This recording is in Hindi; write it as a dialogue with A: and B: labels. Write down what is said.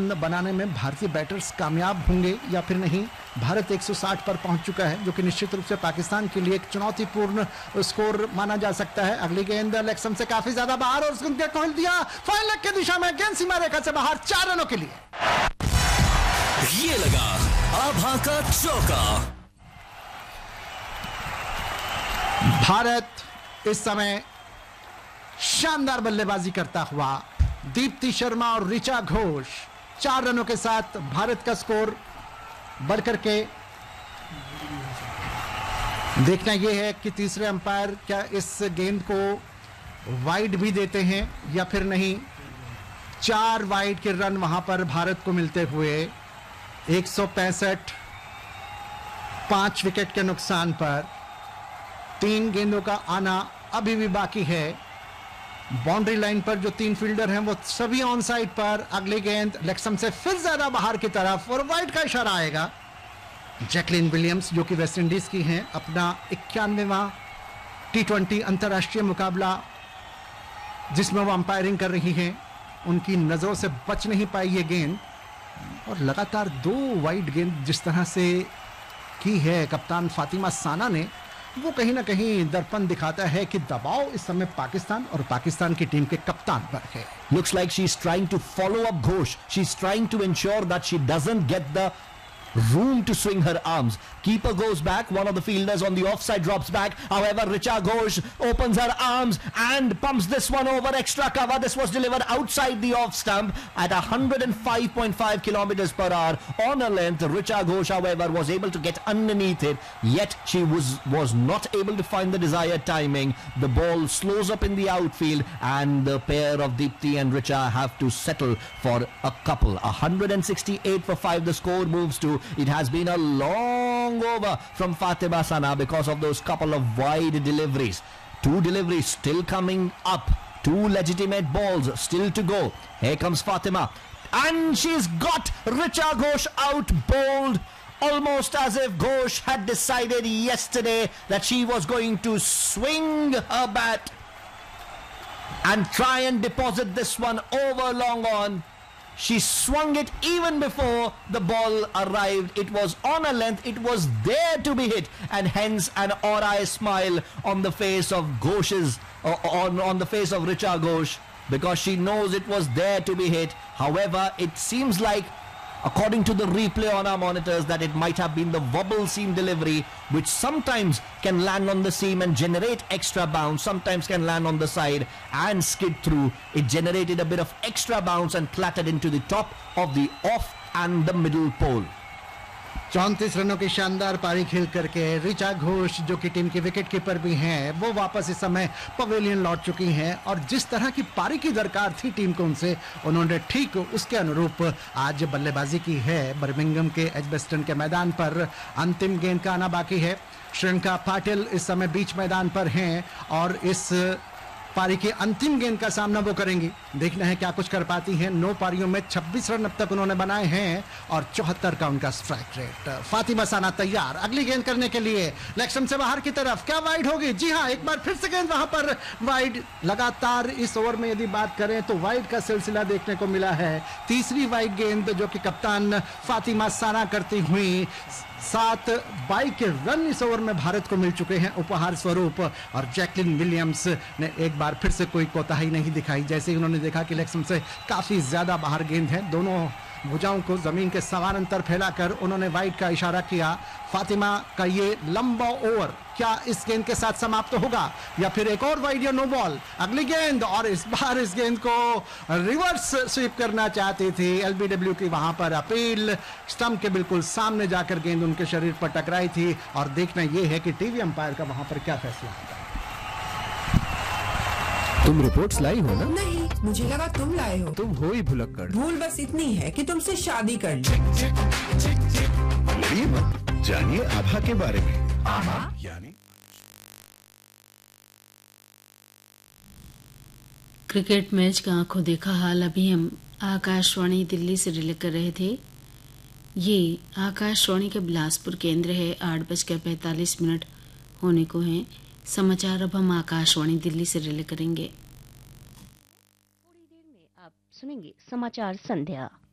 A: रन बनाने में भारतीय बैटर्स कामयाब होंगे या फिर नहीं। भारत 160 पर पहुंच चुका है, जो कि निश्चित रूप से पाकिस्तान के लिए एक चुनौतीपूर्ण स्कोर माना जा सकता है। अगली गेंद लेग स्टंप से काफी ज्यादा बाहर और उसने खोल दिया फाइन लेग की दिशा में, गेंद सीमा रेखा से बाहर, 4 रनों के लिए।
B: ये लगा आभा का चौका।
A: भारत इस समय शानदार बल्लेबाजी करता हुआ, दीप्ति शर्मा और ऋचा घोष 4 रनों के साथ भारत का स्कोर बढ़कर के। देखना यह है कि तीसरे अंपायर क्या इस गेंद को वाइड भी देते हैं या फिर नहीं। 4 वाइड के रन वहां पर भारत को मिलते हुए 165, 5 विकेट के नुकसान पर 3 गेंदों का आना अभी भी बाकी है। बाउंड्री लाइन पर जो 3 फील्डर हैं वो सभी ऑन साइड पर। अगली गेंद लेग स्टंप से फिर ज्यादा बाहर की तरफ और वाइड का इशारा आएगा। जैकलिन विलियम्स जो कि वेस्ट इंडीज की हैं, अपना 91वां T20 अंतर्राष्ट्रीय मुकाबला जिसमें वो अंपायरिंग कर रही हैं, उनकी नजरों से बच नहीं पाई ये गेंद और लगातार 2 वाइड गेंद जिस तरह से की है कप्तान फातिमा साना ने, वो कहीं ना कहीं दर्पण दिखाता है कि दबाव इस समय पाकिस्तान और पाकिस्तान की टीम के कप्तान पर है।
C: Looks like she's trying to follow up Ghosh. She's trying to ensure that she doesn't get the room to swing her arms. Keeper goes back, one of the fielders on the offside drops back. However, Richa Ghosh opens her arms and pumps this one over extra cover. This was delivered outside the off stump at 105.5 kilometers per hour on a length. Richa Ghosh, however, was able to get underneath it, yet she was not able to find the desired timing. The ball slows up in the outfield and the pair of Deepti and Richa have to settle for a couple. 168 for 5 the score moves to. It has been a long over from Fatima Sana because of those couple of wide deliveries. 2 deliveries still coming up. 2 legitimate balls still to go. Here comes Fatima. And she's got Richa Ghosh out bowled. Almost as if Ghosh had decided yesterday that she was going to swing her bat and try and deposit this one over long on. She swung it even before the ball arrived. It was on a length. It was there to be hit, and hence an aura smile on the face of Ghosh's on the face of Richa Ghosh, because she knows it was there to be hit. However, it seems like, according to the replay on our monitors, that it might have been the wobble seam delivery, which sometimes can land on the seam and generate extra bounce, sometimes can land on the side and skid through. It generated a bit of extra bounce and clattered into the top of the off and the middle pole.
A: 34 रनों की शानदार पारी खेल करके ऋचा घोष, जो कि टीम की विकेट कीपर भी हैं, वो वापस इस समय पवेलियन लौट चुकी हैं और जिस तरह की पारी की दरकार थी टीम को उनसे, उन्होंने ठीक उसके अनुरूप आज बल्लेबाजी की है। बर्मिंघम के एजबेस्टन के मैदान पर अंतिम गेंद का आना बाकी है। श्रीलंका पाटिल इस समय बीच मैदान पर हैं और इस पारी की अंतिम गेंद का सामना वो करेंगी। देखना है क्या कुछ कर पाती हैं। 9 पारियों में 26 रन अब तक उन्होंने बनाए हैं और 74 का उनका स्ट्राइक रेट। फातिमा साना तैयार अगली गेंद करने के लिए। लेग स्टंप से बाहर की तरफ, क्या वाइड होगी? जी हां, एक बार फिर से गेंद वहां पर वाइड। लगातार इस ओवर में यदि बात करें तो वाइड का सिलसिला देखने को मिला है। तीसरी वाइड गेंद जो कि कप्तान फातिमा साना करती हुई 7 के रन इस ओवर में भारत को मिल चुके हैं उपहार स्वरूप। और जैकलिन विलियम्स ने एक बार फिर से कोई कोताही नहीं दिखाई। जैसे ही उन्होंने देखा कि लेग स्टंप से काफी ज्यादा बाहर गेंद है, दोनों भुजाओं को जमीन के समानांतर फैलाकर उन्होंने वाइड का इशारा किया। फातिमा का ये लंबा ओवर क्या इस गेंद के साथ समाप्त होगा या फिर एक और वाइड या नो बॉल? अगली गेंद, और इस बार इस गेंद को रिवर्स स्वीप करना चाहती थी एलबीडब्ल्यू की। वहां पर अपील, स्टंप के बिल्कुल सामने जाकर गेंद उनके शरीर पर टकराई थी और देखना यह है कि टीवी अंपायर का वहां पर क्या फैसला होगा।
D: तुम रिपोर्ट्स लाई हो ना?
E: नहीं, मुझे लगा तुम लाए हो।
D: तुम हो ही भुलक्कड़।
E: भूल बस इतनी है कि तुमसे शादी कर ली।
F: लड़िए मत, जानिए आभा के बारे में। आभा यानी
G: क्रिकेट मैच का आंखों देखा हाल अभी हम आकाशवाणी दिल्ली से रिले कर रहे थे। ये आकाशवाणी का बिलासपुर केंद्र है। 8:45 होने को हैं। समाचार अब हम आकाशवाणी दिल्ली से रिले करेंगे।
H: थोड़ी देर में आप सुनेंगे समाचार संध्या।